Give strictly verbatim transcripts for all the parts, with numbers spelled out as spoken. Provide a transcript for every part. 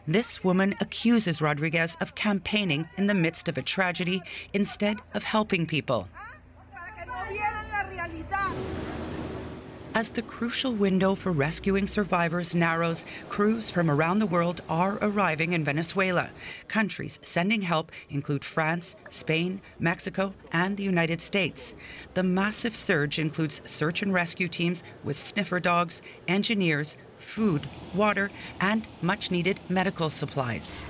This woman accuses Rodriguez of campaigning in the midst of a tragedy instead of helping people. As the crucial window for rescuing survivors narrows, crews from around the world are arriving in Venezuela. Countries sending help include France, Spain, Mexico, and the United States. The massive surge includes search and rescue teams with sniffer dogs, engineers, food, water, and much-needed medical supplies.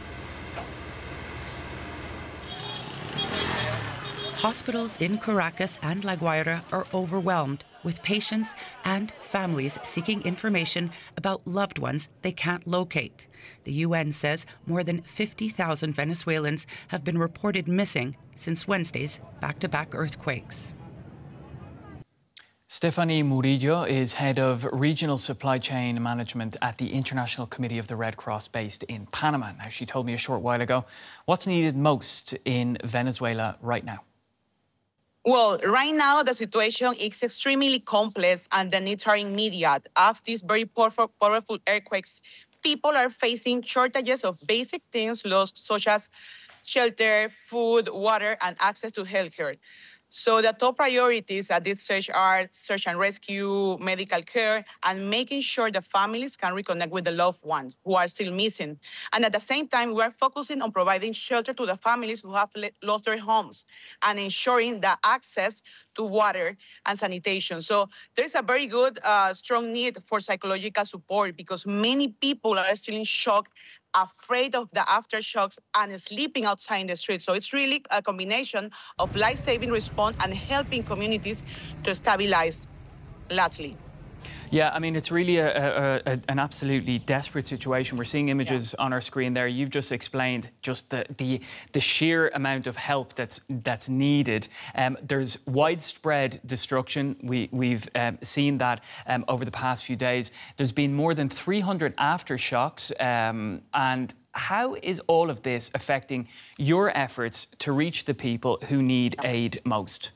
Hospitals in Caracas and La Guaira are overwhelmed with patients and families seeking information about loved ones they can't locate. The U N says more than fifty thousand Venezuelans have been reported missing since Wednesday's back-to-back earthquakes. Stephanie Murillo is head of regional supply chain management at the International Committee of the Red Cross based in Panama. Now, she told me a short while ago what's needed most in Venezuela right now. Well, right now, the situation is extremely complex and the needs are immediate. After these very powerful, powerful earthquakes, people are facing shortages of basic things such as shelter, food, water, and access to healthcare. So the top priorities at this stage are search and rescue, medical care, and making sure the families can reconnect with the loved ones who are still missing. And at the same time, we are focusing on providing shelter to the families who have lost their homes and ensuring the access to water and sanitation. So there's a very good, uh, strong need for psychological support because many people are still in shock, afraid of the aftershocks and sleeping outside in the street. So it's really a combination of life-saving response and helping communities to stabilize lastly. Yeah, I mean, it's really a, a, a, an absolutely desperate situation. We're seeing images yeah. on our screen there. You've just explained just the the, the sheer amount of help that's that's needed. Um, there's widespread destruction. We, we've um, seen that um, over the past few days. There's been more than three hundred aftershocks. Um, and how is all of this affecting your efforts to reach the people who need aid most?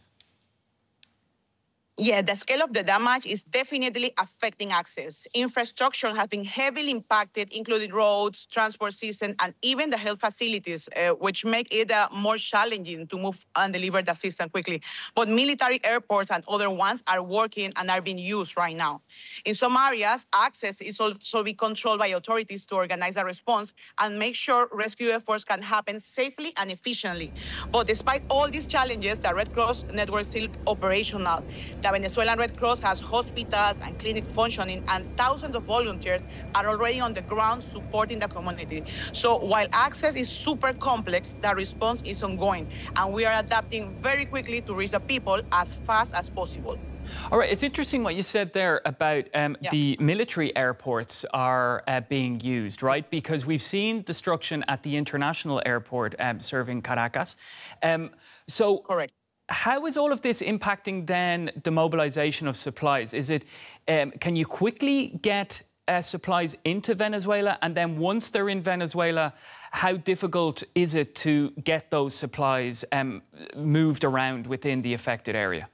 Yeah, the scale of the damage is definitely affecting access. Infrastructure has been heavily impacted, including roads, transport system, and even the health facilities, uh, which make it uh, more challenging to move and deliver the system quickly. But military airports and other ones are working and are being used right now. In some areas, access is also being controlled by authorities to organize a response and make sure rescue efforts can happen safely and efficiently. But despite all these challenges, the Red Cross network is still operational. The Venezuelan Red Cross has hospitals and clinics functioning, and thousands of volunteers are already on the ground supporting the community. So while access is super complex, the response is ongoing, and we are adapting very quickly to reach the people as fast as possible. All right, it's interesting what you said there about um, yeah. the military airports are uh, being used, right? Because we've seen destruction at the international airport um, serving Caracas. Um, so. Correct. How is all of this impacting then the mobilization of supplies? Is it, um, can you quickly get uh, supplies into Venezuela? And then once they're in Venezuela, how difficult is it to get those supplies um, moved around within the affected area?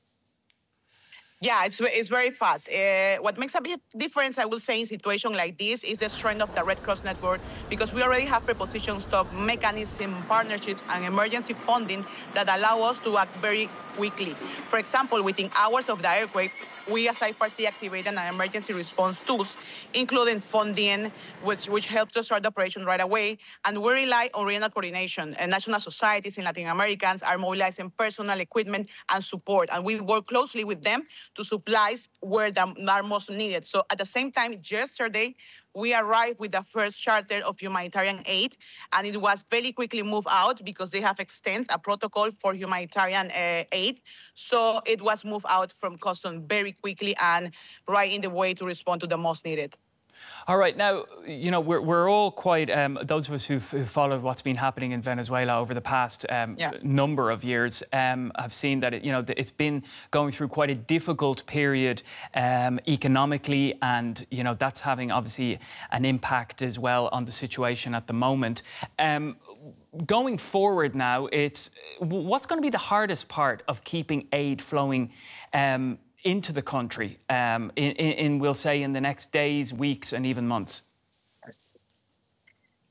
Yeah, it's, it's very fast. Uh, what makes a big difference, I will say, in situations like this is the strength of the Red Cross network, because we already have preposition stock, mechanism, partnerships, and emergency funding that allow us to act very quickly. For example, within hours of the earthquake, we as I F R C activated an emergency response tools, including funding, which, which helps us start the operation right away. And we rely on regional coordination. And national societies in Latin Americans are mobilizing personal equipment and support. And we work closely with them to supplies where they are most needed. So at the same time, yesterday, we arrived with the first charter of humanitarian aid, and it was very quickly moved out because they have extended a protocol for humanitarian uh, aid. So it was moved out from Custom very quickly and right in the way to respond to the most needed. All right, now, you know, we're, we're all quite, um, those of us who've, who've followed what's been happening in Venezuela over the past um, yes. number of years um, have seen that, it, you know, it's been going through quite a difficult period um, economically, and, you know, that's having obviously an impact as well on the situation at the moment. Um, going forward now, it's what's going to be the hardest part of keeping aid flowing um, into the country, um, in, in, in, we'll say, in the next days, weeks and even months?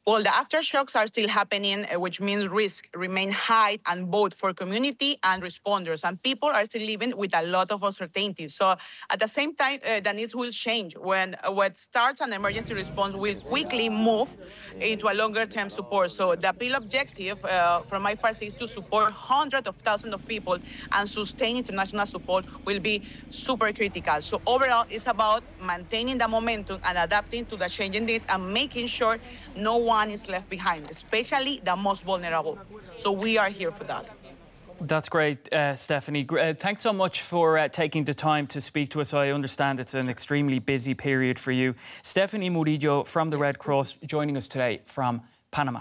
Well, the aftershocks are still happening, uh, which means risk remain high, and both for community and responders. And people are still living with a lot of uncertainty. So at the same time, uh, the needs will change. When uh, what starts an emergency response will quickly move into a longer-term support. So the appeal objective uh, from I F A R C is to support hundreds of thousands of people, and sustain international support will be super critical. So overall, it's about maintaining the momentum and adapting to the changing needs and making sure no one is left behind, especially the most vulnerable. So we are here for that. That's great, uh, Stephanie. Uh, thanks so much for uh, taking the time to speak to us. I understand it's an extremely busy period for you. Stephanie Murillo from the Red Cross joining us today from Panama.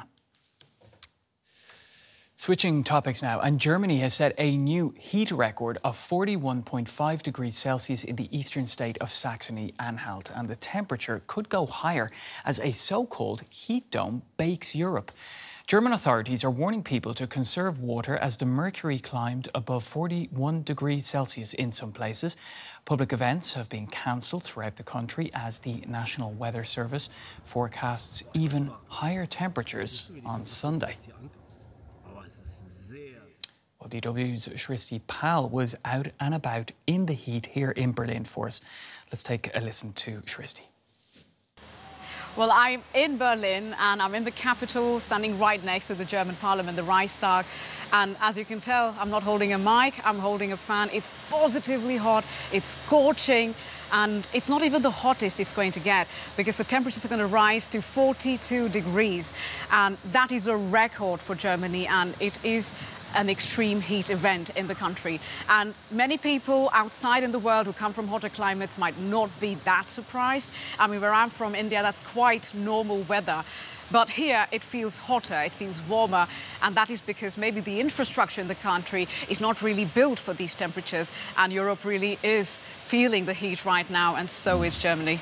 Switching topics now, and Germany has set a new heat record of forty-one point five degrees Celsius in the eastern state of Saxony-Anhalt, and the temperature could go higher as a so-called heat dome bakes Europe. German authorities are warning people to conserve water as the mercury climbed above forty-one degrees Celsius in some places. Public events have been cancelled throughout the country as the National Weather Service forecasts even higher temperatures on Sunday. Well, D W's Shristi Pal was out and about in the heat here in Berlin for us. Let's take a listen to Shristi. Well, I'm in Berlin and I'm in the capital, standing right next to the German parliament, the Reichstag. And as you can tell, I'm not holding a mic, I'm holding a fan. It's positively hot, it's scorching, and it's not even the hottest it's going to get, because the temperatures are going to rise to forty-two degrees. And that is a record for Germany, and it is an extreme heat event in the country. And many people outside in the world who come from hotter climates might not be that surprised. I mean, where I'm from, India, that's quite normal weather. But here it feels hotter, it feels warmer, and that is because maybe the infrastructure in the country is not really built for these temperatures, and Europe really is feeling the heat right now, and so is Germany.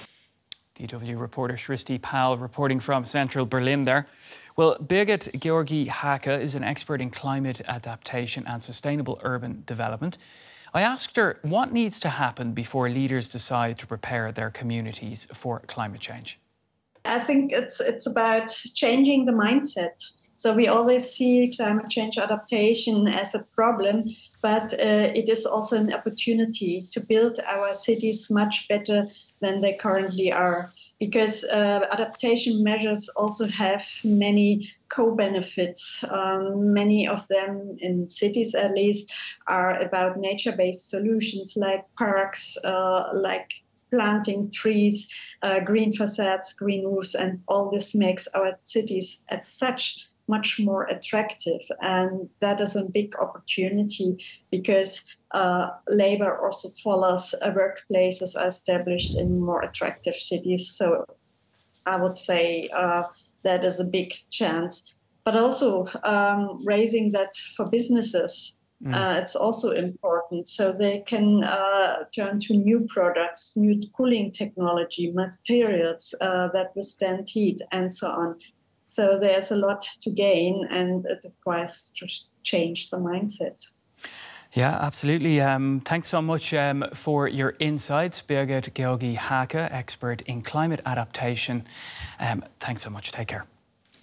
D W reporter Shristi Pal reporting from central Berlin there. Well, Birgit Georgi-Hake is an expert in climate adaptation and sustainable urban development. I asked her what needs to happen before leaders decide to prepare their communities for climate change. I think it's it's about changing the mindset. So we always see climate change adaptation as a problem, but uh, it is also an opportunity to build our cities much better than they currently are. Because uh, adaptation measures also have many co-benefits. Um, many of them, in cities at least, are about nature-based solutions like parks, uh, like planting trees, uh, green facades, green roofs, and all this makes our cities as such much more attractive. And that is a big opportunity because uh, labor also follows uh, workplaces are established in more attractive cities. So I would say uh, that is a big chance. But also um, raising that for businesses, mm. uh, it's also important. So they can uh, turn to new products, new cooling technology, materials uh, that withstand heat, and so on. So there's a lot to gain, and it requires to change the mindset. Yeah, absolutely. Um, thanks so much um, for your insights, Birgit Georgi-Hake, expert in climate adaptation. Um, thanks so much. Take care.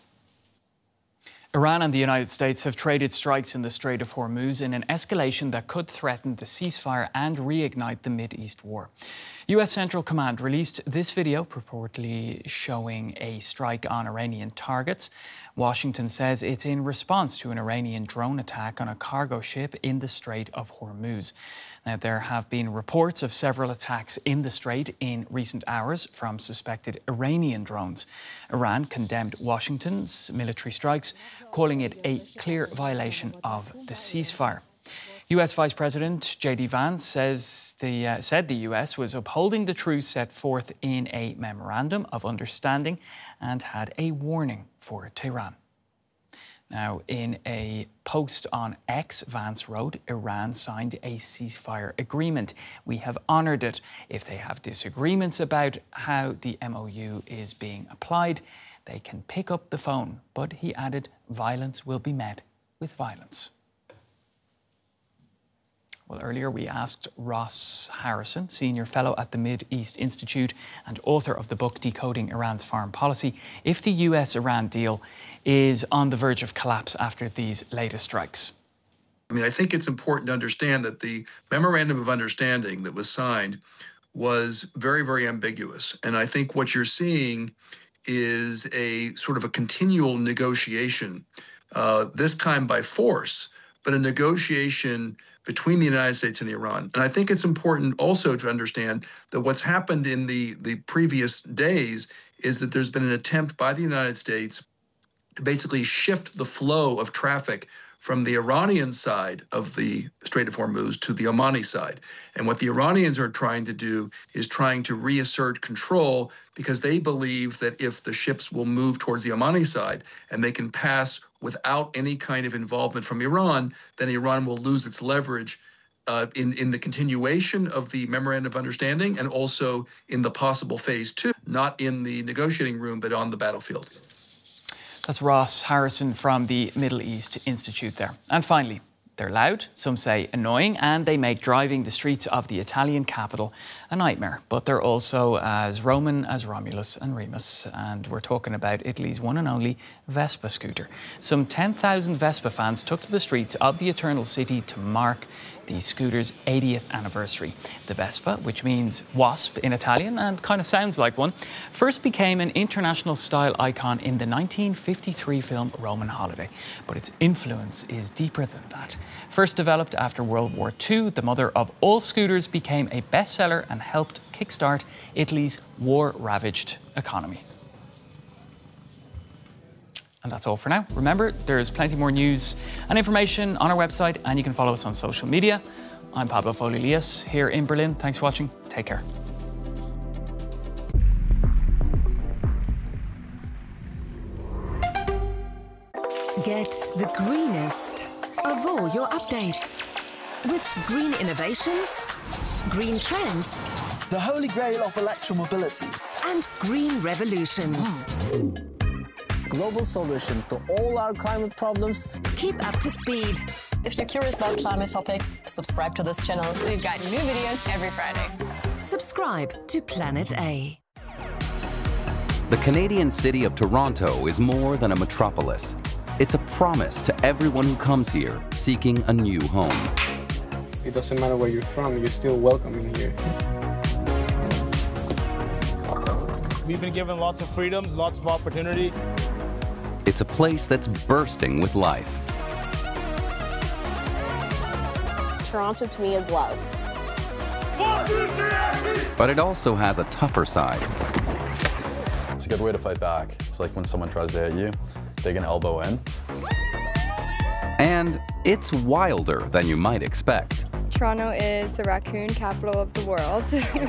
Iran and the United States have traded strikes in the Strait of Hormuz in an escalation that could threaten the ceasefire and reignite the Mid-East war. U S Central Command released this video purportedly showing a strike on Iranian targets. Washington says it's in response to an Iranian drone attack on a cargo ship in the Strait of Hormuz. Now, there have been reports of several attacks in the Strait in recent hours from suspected Iranian drones. Iran condemned Washington's military strikes, calling it a clear violation of the ceasefire. U S Vice President J D Vance says the, uh, said the U S was upholding the truce set forth in a memorandum of understanding and had a warning for Tehran. Now, in a post on X, Vance wrote, Iran signed a ceasefire agreement. We have honoured it. If they have disagreements about how the M O U is being applied, they can pick up the phone. But he added, violence will be met with violence. Well, earlier we asked Ross Harrison, Senior Fellow at the Mid-East Institute and author of the book Decoding Iran's Foreign Policy, if the U S-Iran deal is on the verge of collapse after these latest strikes. I mean, I think it's important to understand that the memorandum of understanding that was signed was very, very ambiguous. And I think what you're seeing is a sort of a continual negotiation, uh, this time by force, but a negotiation between the United States and Iran. And I think it's important also to understand that what's happened in the, the previous days is that there's been an attempt by the United States to basically shift the flow of traffic from the Iranian side of the Strait of Hormuz to the Omani side. And what the Iranians are trying to do is trying to reassert control, because they believe that if the ships will move towards the Omani side and they can pass without any kind of involvement from Iran, then Iran will lose its leverage uh, in, in the continuation of the Memorandum of Understanding and also in the possible phase two, not in the negotiating room, but on the battlefield. That's Ross Harrison from the Middle East Institute there. And finally, they're loud, some say annoying, and they make driving the streets of the Italian capital a nightmare. But they're also as Roman as Romulus and Remus. And we're talking about Italy's one and only Vespa scooter. Some ten thousand Vespa fans took to the streets of the Eternal City to mark the scooter's eightieth anniversary. The Vespa, which means wasp in Italian and kind of sounds like one, first became an international style icon in the nineteen fifty-three film Roman Holiday. But its influence is deeper than that. First developed after World War Two, the mother of all scooters became a bestseller and helped kickstart Italy's war-ravaged economy. And that's all for now. Remember, there's plenty more news and information on our website, and you can follow us on social media. I'm Pablo Foley-Elias here in Berlin. Thanks for watching. Take care. Get the greenest of all your updates with green innovations, green trends, the holy grail of electromobility, and green revolutions. Mm. Global solution to all our climate problems. Keep up to speed. If you're curious about climate topics, subscribe to this channel. We've got new videos every Friday. Subscribe to Planet A. The Canadian city of Toronto is more than a metropolis. It's a promise to everyone who comes here seeking a new home. It doesn't matter where you're from, you're still welcome in here. We've been given lots of freedoms, lots of opportunity. It's a place that's bursting with life. Toronto to me is love. But it also has a tougher side. It's a good way to fight back. It's like when someone tries to hit you, dig an elbow in. And it's wilder than you might expect. Toronto is the raccoon capital of the world.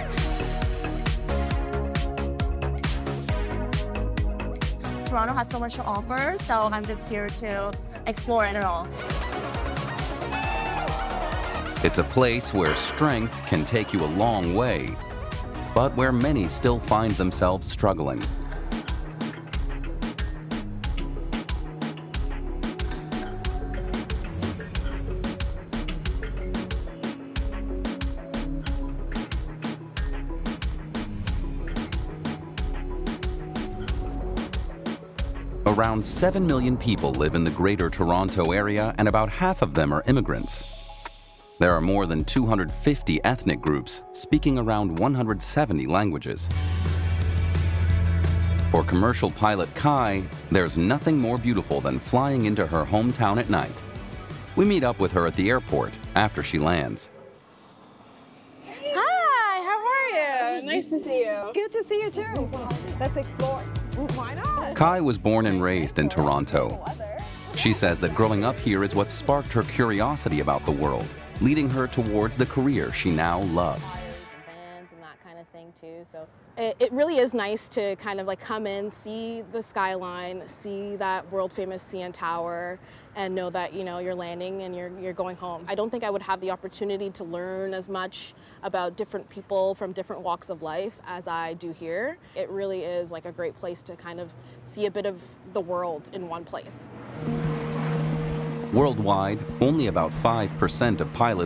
Toronto has so much to offer, so I'm just here to explore it all. It's a place where strength can take you a long way, but where many still find themselves struggling. Around seven million people live in the Greater Toronto Area, and about half of them are immigrants. There are more than two hundred fifty ethnic groups, speaking around one hundred seventy languages. For commercial pilot Kai, there's nothing more beautiful than flying into her hometown at night. We meet up with her at the airport after she lands. Hi, how are you? Nice to see you. Good to see you too. Let's explore. Why not? Kai was born and raised in Toronto. She says that growing up here is what sparked her curiosity about the world, leading her towards the career she now loves. And that kind of thing too. So it, it really is nice to kind of like come in, see the skyline, see that world famous C N Tower, and know that, you know, you're landing and you're, you're going home. I don't think I would have the opportunity to learn as much about different people from different walks of life as I do here. It really is like a great place to kind of see a bit of the world in one place. Worldwide, only about five percent of pilots